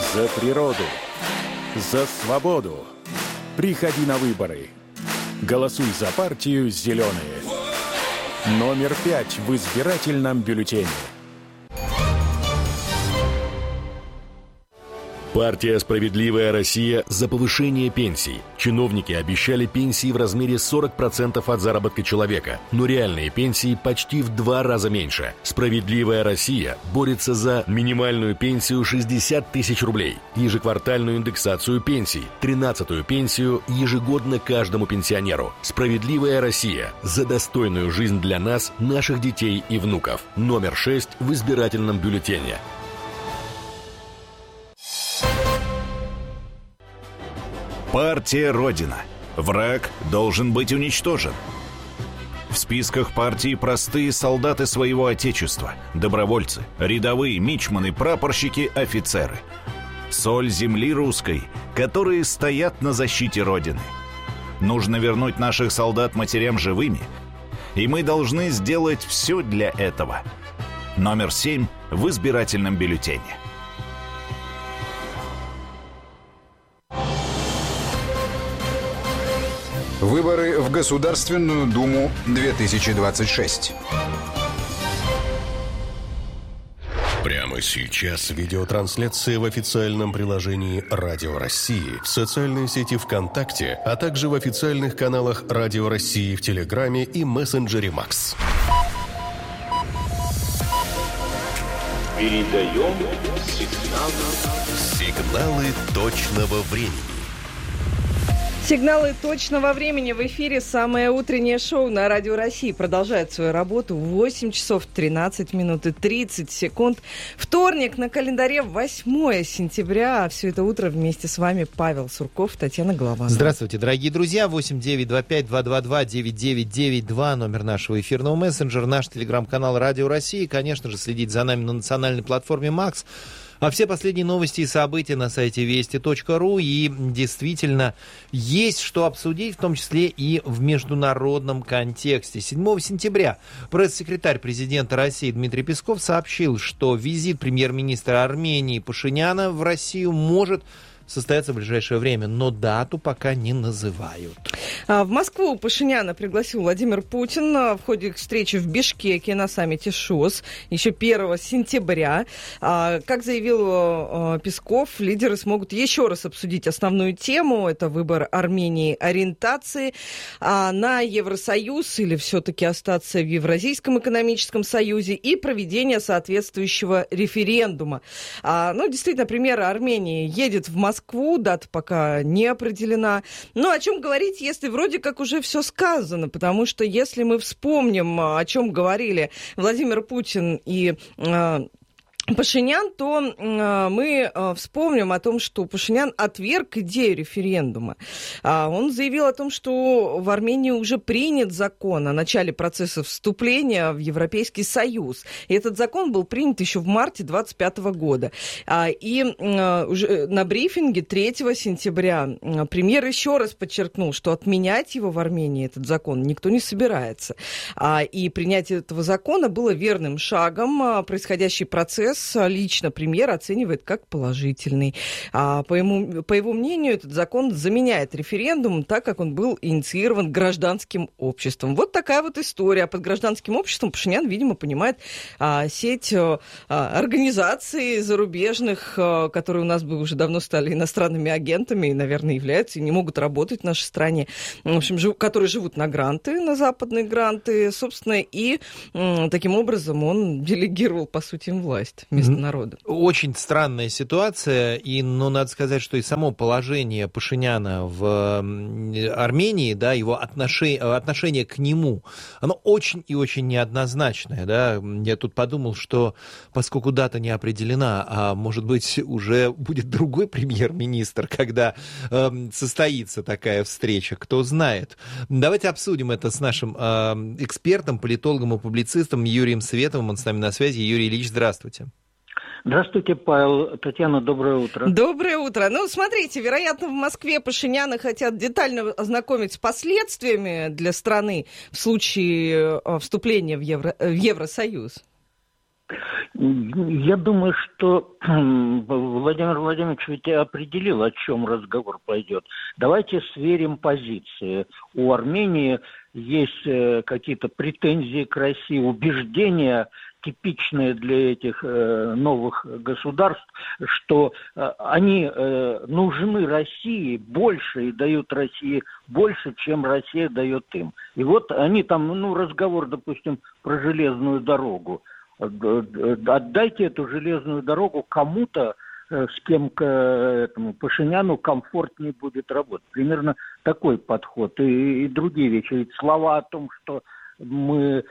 За природу, за свободу. Приходи на выборы. Голосуй за партию «Зеленые». Номер 5 в избирательном бюллетене. Партия «Справедливая Россия» за повышение пенсий. Чиновники обещали пенсии в размере 40% от заработка человека, но реальные пенсии почти в 2 раза меньше. «Справедливая Россия» борется за минимальную пенсию 60 тысяч рублей, ежеквартальную индексацию пенсий, 13-ю пенсию ежегодно каждому пенсионеру. «Справедливая Россия» за достойную жизнь для нас, наших детей и внуков. Номер 6 в избирательном бюллетене. Партия Родина. Враг должен быть уничтожен. В списках партии простые солдаты своего отечества, добровольцы, рядовые, мичманы, прапорщики, офицеры. Соль земли русской, которые стоят на защите Родины. Нужно вернуть наших солдат матерям живыми, и мы должны сделать все для этого. Номер 7 в избирательном бюллетене. Выборы в Государственную Думу 2026. Прямо сейчас видеотрансляция в официальном приложении «Радио России», в социальной сети ВКонтакте, а также в официальных каналах «Радио России» в Телеграме и мессенджере «Макс». Передаем сигналы точного времени. Сигналы точного времени в эфире. Самое утреннее шоу на Радио России продолжает свою работу. 8 часов 13 минут и 30 секунд. Вторник, на календаре 8 сентября. А все это утро вместе с вами Павел Сурков, Татьяна Голованова. Здравствуйте, дорогие друзья. 8-925-222-9992, номер нашего эфирного мессенджера, наш телеграм-канал Радио России. Конечно же, следить за нами на национальной платформе «Макс». А все последние новости и события на сайте вести.ру. И действительно есть что обсудить, в том числе и в международном контексте. 7 сентября пресс-секретарь президента России Дмитрий Песков сообщил, что визит премьер-министра Армении Пашиняна в Россию может состояться в ближайшее время, но дату пока не называют. В Москву Пашиняна пригласил Владимир Путин в ходе встречи в Бишкеке на саммите ШОС еще 1 сентября. Как заявил Песков, лидеры смогут еще раз обсудить основную тему. Это выбор Армении ориентации на Евросоюз или все-таки остаться в Евразийском экономическом союзе и проведение соответствующего референдума. Действительно, премьер Армении едет в Москву, дата пока не определена. Но о чем говорить, если вроде как уже все сказано? Потому что если мы вспомним, о чем говорили Владимир Путин и Пашинян, то мы вспомним о том, что Пашинян отверг идею референдума. Он заявил о том, что в Армении уже принят закон о начале процесса вступления в Европейский Союз. И этот закон был принят еще в марте 2025 года. И уже на брифинге 3 сентября премьер еще раз подчеркнул, что отменять его в Армении, этот закон, никто не собирается. И принятие этого закона было верным шагом. Происходящий процесс лично премьер оценивает как положительный. По его мнению, этот закон заменяет референдум, так как он был инициирован гражданским обществом. Вот такая вот история. Под гражданским обществом Пашинян, видимо, понимает сеть организаций зарубежных, которые у нас бы уже давно стали иностранными агентами и, наверное, являются, и не могут работать в нашей стране. В общем, которые живут на гранты, на западные гранты, собственно, и таким образом он делегировал, по сути, им власть вместо народа. Очень странная ситуация, но надо сказать, что и само положение Пашиняна в Армении, да, его отношение к нему, оно очень и очень неоднозначное, да. Я тут подумал, что поскольку дата не определена, а может быть уже будет другой премьер-министр, когда состоится такая встреча, кто знает. Давайте обсудим это с нашим экспертом, политологом и публицистом Юрием Световым. Он с нами на связи. Юрий Ильич, здравствуйте. Здравствуйте, Павел. Татьяна, доброе утро. Доброе утро. Смотрите, вероятно, в Москве Пашиняна хотят детально ознакомить с последствиями для страны в случае вступления в Евросоюз. Я думаю, что Владимир Владимирович ведь определил, о чем разговор пойдет. Давайте сверим позиции. У Армении есть какие-то претензии к России, убеждения, типичные для этих новых государств, что они нужны России больше и дают России больше, чем Россия дает им. И вот они там, разговор, допустим, про железную дорогу. Отдайте эту железную дорогу кому-то, с кем к этому Пашиняну комфортнее будет работать. Примерно такой подход. И другие вещи. Ведь слова о том, что мы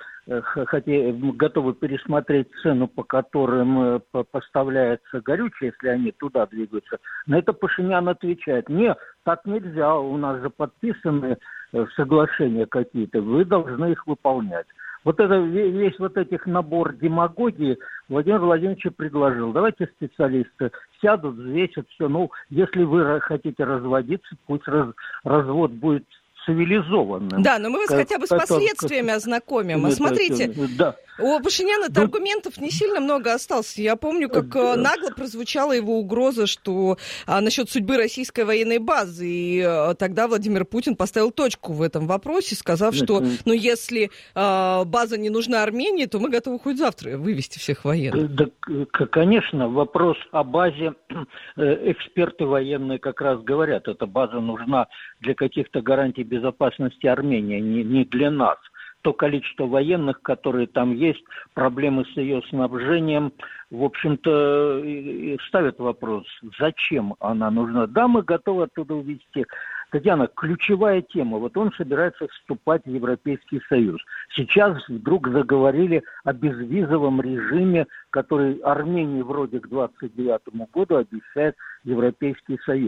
готовы пересмотреть цену, по которым поставляется горючее, если они туда двигаются, на это Пашинян отвечает: нет, так нельзя, у нас же подписаны соглашения какие-то, вы должны их выполнять. Вот это, весь вот этих набор демагогии Владимир Владимирович предложил. Давайте специалисты сядут, взвесят все. Если вы хотите разводиться, пусть развод будет цивилизованным. Да, но мы вас хотя бы с последствиями ознакомим. Смотрите, у Пашиняна аргументов не сильно много осталось. Я помню, как нагло прозвучала его угроза, что насчет судьбы российской военной базы. И тогда Владимир Путин поставил точку в этом вопросе, сказав, что если база не нужна Армении, то мы готовы хоть завтра вывести всех военных. Да, конечно, вопрос о базе эксперты военные как раз говорят. Эта база нужна для каких-то гарантий безопасности Армении, не для нас. То количество военных, которые там есть, проблемы с ее снабжением, в общем-то, ставят вопрос, зачем она нужна. Да, мы готовы оттуда увезти. Татьяна, ключевая тема. Вот он собирается вступать в Европейский Союз. Сейчас вдруг заговорили о безвизовом режиме, который Армении вроде к 2029 году обещает Европейский Союз.